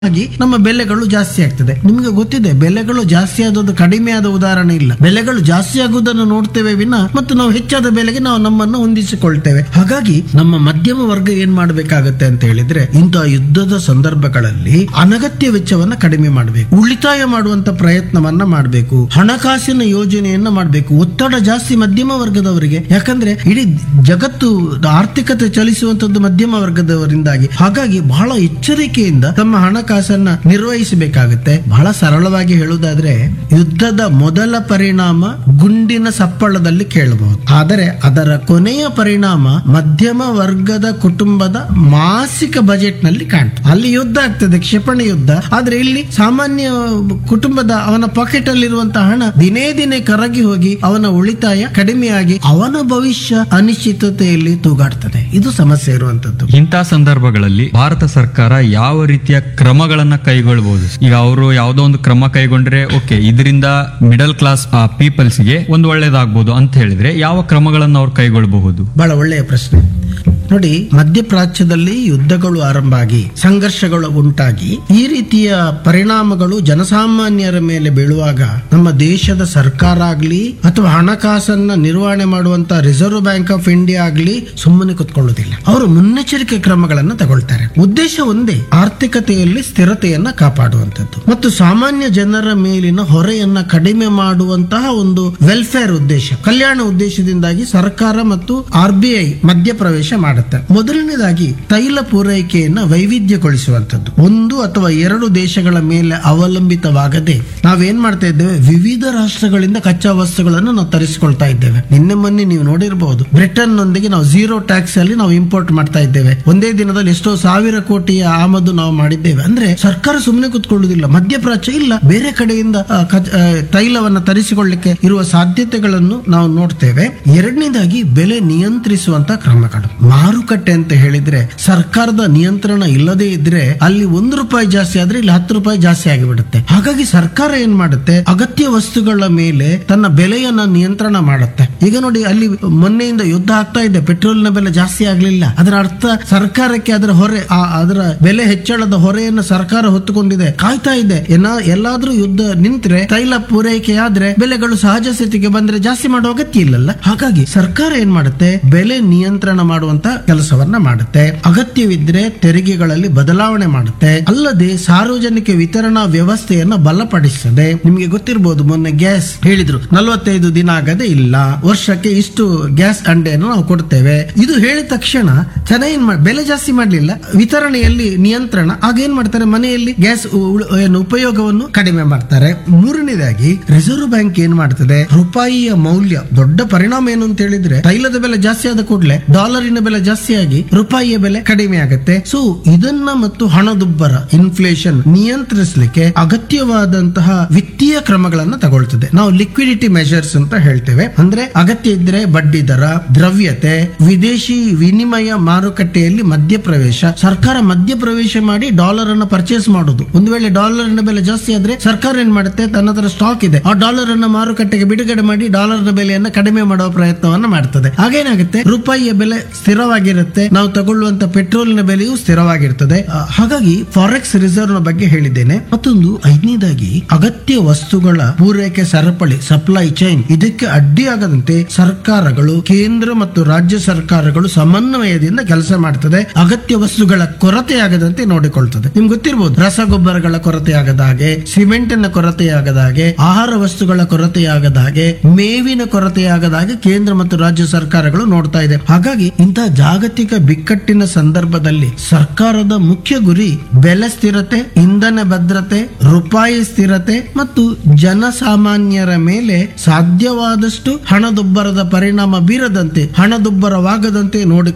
ಹಾಗಾಗಿ ನಮ್ಮ ಬೆಲೆಗಳು ಜಾಸ್ತಿ ಆಗ್ತದೆ. ನಿಮ್ಗೆ ಗೊತ್ತಿದೆ, ಬೆಲೆಗಳು ಜಾಸ್ತಿ ಆದದ್ದು ಕಡಿಮೆ ಆದ ಉದಾಹರಣೆ ಇಲ್ಲ. ಬೆಲೆಗಳು ಜಾಸ್ತಿ ಆಗುವುದನ್ನು ನೋಡ್ತೇವೆ ವಿನ ಮತ್ತು ನಾವು ಹೆಚ್ಚಾದ ಬೆಲೆಗೆ ನಾವು ನಮ್ಮನ್ನು ಹೊಂದಿಸಿಕೊಳ್ತೇವೆ. ಹಾಗಾಗಿ ನಮ್ಮ ಮಧ್ಯಮ ವರ್ಗ ಏನ್ ಮಾಡ್ಬೇಕಾಗತ್ತೆ ಅಂತ ಹೇಳಿದ್ರೆ, ಇಂತಹ ಯುದ್ಧದ ಸಂದರ್ಭಗಳಲ್ಲಿ ಅನಗತ್ಯ ವೆಚ್ಚವನ್ನ ಕಡಿಮೆ ಮಾಡಬೇಕು, ಉಳಿತಾಯ ಮಾಡುವಂತ ಪ್ರಯತ್ನವನ್ನ ಮಾಡಬೇಕು, ಹಣಕಾಸಿನ ಯೋಜನೆಯನ್ನ ಮಾಡಬೇಕು. ಒತ್ತಡ ಜಾಸ್ತಿ ಮಧ್ಯಮ ವರ್ಗದವರಿಗೆ, ಯಾಕಂದ್ರೆ ಇಡೀ ಜಗತ್ತು ಆರ್ಥಿಕತೆ ಚಲಿಸುವಂತದ್ದು ಮಧ್ಯಮ ವರ್ಗದವರಿಂದಾಗಿ. ಹಾಗಾಗಿ ಬಹಳ ಎಚ್ಚರಿಕೆಯಿಂದ ತಮ್ಮ ಹಣಕಾಸನ್ನ ನಿರ್ವಹಿಸಬೇಕಾಗುತ್ತೆ. ಬಹಳ ಸರಳವಾಗಿ ಹೇಳುವುದಾದ್ರೆ, ಯುದ್ಧದ ಮೊದಲ ಪರಿಣಾಮ ಗುಂಡಿನ ಸಪ್ಪಳದಲ್ಲಿ ಕೇಳಬಹುದು, ಆದರೆ ಅದರ ಕೊನೆಯ ಪರಿಣಾಮ ಮಧ್ಯಮ ವರ್ಗದ ಕುಟುಂಬದ ಮಾಸಿಕ ಬಜೆಟ್ ನಲ್ಲಿ ಕಾಣ್ತದೆ. ಅಲ್ಲಿ ಯುದ್ಧ ಆಗ್ತದೆ, ಕ್ಷಿಪಣಿ ಯುದ್ಧ. ಆದ್ರೆ ಇಲ್ಲಿ ಸಾಮಾನ್ಯ ಕುಟುಂಬದ ಅವನ ಪಾಕೆಟ್ ಅಲ್ಲಿರುವಂತಹ ಹಣ ದಿನೇ ದಿನೇ ಕರಗಿ ಹೋಗಿ ಅವನ ಉಳಿತಾಯ ಕಡಿಮೆಯಾಗಿ ಅವನ ಭವಿಷ್ಯ ಅನಿಶ್ಚಿತತೆಯಲ್ಲಿ ತೂಗಾಡ್ತದೆ. ಇದು ಸಮಸ್ಯೆ ಇರುವಂತದ್ದು. ಇಂತಹ ಸಂದರ್ಭಗಳಲ್ಲಿ ಭಾರತ ಸರ್ಕಾರ ಯಾವ ರೀತಿಯ ಕ್ರಮಗಳನ್ನ ಕೈಗೊಳ್ಳಬಹುದು? ಈಗ ಅವರು ಯಾವುದೋ ಒಂದು ಕ್ರಮ ಕೈಗೊಂಡ್ರೆ ಓಕೆ, ಇದರಿಂದ ಮಿಡಲ್ ಕ್ಲಾಸ್ ಪೀಪಲ್ಸ್ ಗೆ ಒಂದು ಒಳ್ಳೇದಾಗಬಹುದು ಅಂತ ಹೇಳಿದ್ರೆ ಯಾವ ಕ್ರಮಗಳನ್ನು ಅವ್ರು ಕೈಗೊಳ್ಳಬಹುದು? ಬಹಳ ಒಳ್ಳೆಯ ಪ್ರಶ್ನೆ. ನೋಡಿ, ಮಧ್ಯಪ್ರಾಚ್ಯದಲ್ಲಿ ಯುದ್ಧಗಳು ಆರಂಭ ಆಗಿ ಸಂಘರ್ಷಗಳು ಉಂಟಾಗಿ ಈ ರೀತಿಯ ಪರಿಣಾಮಗಳು ಜನಸಾಮಾನ್ಯರ ಮೇಲೆ ಬೀಳುವಾಗ ನಮ್ಮ ದೇಶದ ಸರ್ಕಾರ ಆಗ್ಲಿ ಅಥವಾ ಹಣಕಾಸನ್ನ ನಿರ್ವಹಣೆ ಮಾಡುವಂತ ರಿಸರ್ವ್ ಬ್ಯಾಂಕ್ ಆಫ್ ಇಂಡಿಯಾ ಆಗ್ಲಿ ಸುಮ್ಮನೆ ಕುತ್ಕೊಳ್ಳೋದಿಲ್ಲ. ಅವರು ಮುನ್ನೆಚ್ಚರಿಕೆ ಕ್ರಮಗಳನ್ನು ತಗೊಳ್ತಾರೆ. ಉದ್ದೇಶ ಒಂದೇ, ಆರ್ಥಿಕತೆಯಲ್ಲಿ ಸ್ಥಿರತೆಯನ್ನ ಕಾಪಾಡುವಂತದ್ದು ಮತ್ತು ಸಾಮಾನ್ಯ ಜನರ ಮೇಲಿನ ಹೊರೆಯನ್ನ ಕಡಿಮೆ ಮಾಡುವಂತಹ ಒಂದು ವೆಲ್ಫೇರ್ ಉದ್ದೇಶ, ಕಲ್ಯಾಣ ಉದ್ದೇಶದಿಂದಾಗಿ ಸರ್ಕಾರ ಮತ್ತು RBI ಮಧ್ಯಪ್ರವೇಶ ಮಾಡುತ್ತೆ. ಮೊದಲನೇದಾಗಿ ತೈಲ ಪೂರೈಕೆಯನ್ನ ವೈವಿಧ್ಯಗೊಳಿಸುವಂತದ್ದು. ಒಂದು ಅಥವಾ ಎರಡು ದೇಶಗಳ ಮೇಲೆ ಅವಲಂಬಿತವಾಗದೆ ನಾವೇನ್ ಮಾಡ್ತಾ ಇದ್ದೇವೆ, ವಿವಿಧ ರಾಷ್ಟ್ರಗಳಿಂದ ಕಚ್ಚಾ ವಸ್ತುಗಳನ್ನು ನಾವು ತರಿಸಿಕೊಳ್ತಾ ಇದ್ದೇವೆ. ನಿನ್ನೆ ಮೊನ್ನೆ ನೀವು ನೋಡಿರಬಹುದು, ಬ್ರಿಟನ್ ನೊಂದಿಗೆ ನಾವು 0 ಟ್ಯಾಕ್ಸ್ ಅಲ್ಲಿ ನಾವು ಇಂಪೋರ್ಟ್ ಮಾಡ್ತಾ ಇದ್ದೇವೆ. ಒಂದೇ ದಿನದಲ್ಲಿ ಎಷ್ಟೋ ಸಾವಿರ ಕೋಟಿಯ ಆಮದು ನಾವು ಮಾಡಿದ್ದೇವೆ. ಅಂದ್ರೆ ಸರ್ಕಾರ ಸುಮ್ಮನೆ ಕೂತ್ಕೊಳ್ಳುವುದಿಲ್ಲ. ಮಧ್ಯಪ್ರಾಚ್ಯ ಇಲ್ಲ, ಬೇರೆ ಕಡೆಯಿಂದ ತೈಲವನ್ನ ತರಿಸಿಕೊಳ್ಳಲಿಕ್ಕೆ ಇರುವ ಸಾಧ್ಯತೆಗಳನ್ನು ನಾವು ನೋಡ್ತೇವೆ. ಎರಡನೇದಾಗಿ ಬೆಲೆ ನಿಯಂತ್ರಿಸುವಂತ ಕ್ರಮಗಳು. ಮಾರುಕಟ್ಟೆ ಅಂತ ಹೇಳಿದ್ರೆ ಸರ್ಕಾರದ ನಿಯಂತ್ರಣ ಇಲ್ಲದೆ ಇದ್ರೆ ಅಲ್ಲಿ ₹1 ಜಾಸ್ತಿ ಆದ್ರೆ ಇಲ್ಲಿ ₹10 ಜಾಸ್ತಿ ಆಗಿಬಿಡುತ್ತೆ. ಹಾಗಾಗಿ ಸರ್ಕಾರ ಏನ್ ಮಾಡುತ್ತೆ, ಅಗತ್ಯ ವಸ್ತುಗಳ ಮೇಲೆ ತನ್ನ ಬೆಲೆಯನ್ನ ನಿಯಂತ್ರಣ ಮಾಡುತ್ತೆ. ಈಗ ನೋಡಿ, ಅಲ್ಲಿ ಮೊನ್ನೆಯಿಂದ ಯುದ್ಧ ಆಗ್ತಾ ಇದೆ, ಪೆಟ್ರೋಲ್ನ ಬೆಲೆ ಜಾಸ್ತಿ ಆಗ್ಲಿಲ್ಲ. ಅದರ ಅರ್ಥ ಸರ್ಕಾರಕ್ಕೆ ಅದರ ಹೊರೆ, ಅದರ ಬೆಲೆ ಹೆಚ್ಚಳದ ಹೊರೆಯನ್ನು ಸರ್ಕಾರ ಹೊತ್ತುಕೊಂಡಿದೆ, ಕಾಯ್ತಾ ಇದೆ. ಎಲ್ಲಾದ್ರೂ ಯುದ್ಧ ನಿಂತ್ರೆ, ತೈಲ ಪೂರೈಕೆ ಆದ್ರೆ ಬೆಲೆಗಳು ಸಹಜ ಸ್ಥಿತಿಗೆ ಬಂದ್ರೆ ಜಾಸ್ತಿ ಮಾಡುವ ಅಗತ್ಯ ಇಲ್ಲಲ್ಲ. ಹಾಗಾಗಿ ಸರ್ಕಾರ ಏನ್ ಮಾಡುತ್ತೆ, ಬೆಲೆ ನಿಯಂತ್ರಣ ಮಾಡುವಂತ ಕೆಲಸವನ್ನ ಮಾಡುತ್ತೆ. ಅಗತ್ಯವಿದ್ರೆ ತೆರಿಗೆಗಳಲ್ಲಿ ಬದಲಾವಣೆ ಮಾಡುತ್ತೆ. ಅಲ್ಲದೆ ಸಾರ್ವಜನಿಕ ವಿತರಣಾ ವ್ಯವಸ್ಥೆಯನ್ನ ಬಲಪಡಿಸುತ್ತದೆ. ನಿಮಗೆ ಗೊತ್ತಿರಬಹುದು, ಮೊನ್ನೆ ಗ್ಯಾಸ್ ಹೇಳಿದ್ರು 45 ದಿನ ಆಗದೆ ಇಲ್ಲ, ವರ್ಷಕ್ಕೆ ಇಷ್ಟು ಗ್ಯಾಸ್ ಅಂಡೆಯನ್ನು ನಾವು ಕೊಡ್ತೇವೆ. ಇದು ಹೇಳಿದ ತಕ್ಷಣ ಜನ ಬೆಲೆ ಜಾಸ್ತಿ ಮಾಡ್ಲಿಲ್ಲ, ವಿತರಣೆಯಲ್ಲಿ ನಿಯಂತ್ರಣ. ಆಗ ಏನ್ ಮಾಡ್ತಾರೆ, ಮನೆಯಲ್ಲಿ ಗ್ಯಾಸ್ ಉಪಯೋಗವನ್ನು ಕಡಿಮೆ ಮಾಡ್ತಾರೆ. ಮೂರನೇದಾಗಿ ರಿಸರ್ವ್ ಬ್ಯಾಂಕ್ ಏನ್ ಮಾಡ್ತದೆ, ರೂಪಾಯಿಯ ಮೌಲ್ಯ ದೊಡ್ಡ ಪರಿಣಾಮ ಏನು ಅಂತ ಹೇಳಿದ್ರೆ, ತೈಲದ ಬೆಲೆ ಜಾಸ್ತಿ ಆದ ಕೂಡಲೇ ಡಾಲರಿನ ಬೆಲೆ ಜಾಸ್ತಿ ಆಗಿ ರೂಪಾಯಿಯ ಬೆಲೆ ಕಡಿಮೆ ಆಗುತ್ತೆ. ಸೊ ಇದನ್ನ ಮತ್ತು ಹಣದುಬ್ಬರ ಇನ್ಫ್ಲೇಷನ್ ನಿಯಂತ್ರಿಸಲಿಕ್ಕೆ ಅಗತ್ಯವಾದಂತಹ ವಿತ್ತೀಯ ಕ್ರಮಗಳನ್ನ ತಗೊಳ್ತದೆ. ನಾವು ಲಿಕ್ವಿಡಿಟಿ ಮೆಷರ್ಸ್ ಅಂತ ಹೇಳ್ತೇವೆ. ಅಂದ್ರೆ ಅಗತ್ಯ ಇದ್ರೆ ಬಡ್ಡಿ ದರ, ದ್ರವ್ಯತೆ, ವಿದೇಶಿ ವಿನಿಮಯ ಮಾರುಕಟ್ಟೆಯಲ್ಲಿ ಮಧ್ಯಪ್ರವೇಶ. ಸರ್ಕಾರ ಮಧ್ಯಪ್ರವೇಶ ಮಾಡಿ ಡಾಲರ್ ಅನ್ನು ಪರ್ಚೇಸ್ ಮಾಡುದು. ಒಂದು ವೇಳೆ ಡಾಲರ್ನ ಬೆಲೆ ಜಾಸ್ತಿ ಆದ್ರೆ ಸರ್ಕಾರ ಏನ್ ಮಾಡುತ್ತೆ, ತನ್ನ ಹತ್ರ ಸ್ಟಾಕ್ ಇದೆ, ಆ ಡಾಲರ್ ಅನ್ನು ಮಾರುಕಟ್ಟೆಗೆ ಬಿಡುಗಡೆ ಮಾಡಿ ಡಾಲರ್ನ ಬೆಲೆಯನ್ನು ಕಡಿಮೆ ಮಾಡುವ ಪ್ರಯತ್ನವನ್ನ ಮಾಡ್ತದೆ. ಹಾಗೇನಾಗುತ್ತೆ, ರೂಪಾಯಿಯ ಬೆಲೆ ಸ್ಥಿರವಾಗಿರುತ್ತೆ, ನಾವು ತಗೊಳ್ಳುವಂತ ಪೆಟ್ರೋಲ್ನ ಬೆಲೆಯೂ ಸ್ಥಿರವಾಗಿರ್ತದೆ. ಹಾಗಾಗಿ ಫಾರೆಕ್ಸ್ ರಿಸರ್ವ್ ನ ಬಗ್ಗೆ ಹೇಳಿದ್ದೇನೆ. ಮತ್ತೊಂದು ಐದನೇದಾಗಿ ಅಗತ್ಯ ವಸ್ತುಗಳ ಪೂರೈಕೆ ಸರಪಳಿ, ಸಪ್ಲೈ ಚೈನ್, ಇದಕ್ಕೆ ಅಡ್ಡಿಯಾಗದಂತೆ ಸರ್ಕಾರಗಳು, ಕೇಂದ್ರ ಮತ್ತು ರಾಜ್ಯ ಸರ್ಕಾರಗಳು ಸಮನ್ವಯದಿಂದ ಕೆಲಸ ಮಾಡ್ತದೆ. ಅಗತ್ಯ ವಸ್ತುಗಳ ಕೊರತೆ ಆಗದಂತೆ ನೋಡಿಕೊಳ್ತದೆ. ನಿಮ್ಗೆ ಗೊತ್ತಿರಬಹುದು, ರಸಗೊಬ್ಬರಗಳ ಕೊರತೆ ಆಗದ ಹಾಗೆ, ಸಿಮೆಂಟಿನ ಕೊರತೆ ಆಗದ ಹಾಗೆ, ಆಹಾರ ವಸ್ತುಗಳ ಕೊರತೆ ಆಗದ ಹಾಗೆ, ಮೇವಿನ ಕೊರತೆ ಆಗದ ಹಾಗೆ ಕೇಂದ್ರ ಮತ್ತು ರಾಜ್ಯ ಸರ್ಕಾರಗಳು ನೋಡ್ತಾ ಇದೆ. ಹಾಗಾಗಿ ಇಂತಹ ಜಾಗತಿಕ ಬಿಕ್ಕಟ್ಟಿನ ಸಂದರ್ಭದಲ್ಲಿ ಸರ್ಕಾರದ ಮುಖ್ಯ ಗುರಿ ಬೆಲೆ ಸ್ಥಿರತೆ, ಇಂಧನ ಭದ್ರತೆ, ರೂಪಾಯಿ ಸ್ಥಿರತೆ ಮತ್ತು ಜನಸಾಮಾನ್ಯರ ಮೇಲೆ ಸಾಧ್ಯವಾದಷ್ಟು ಹಣದುಬ್ಬರದ ಪರಿಣಾಮ ಬೀರದಂತೆ, ಹಣದುಬ್ಬರವಾಗದಂತೆ ನೋಡಿ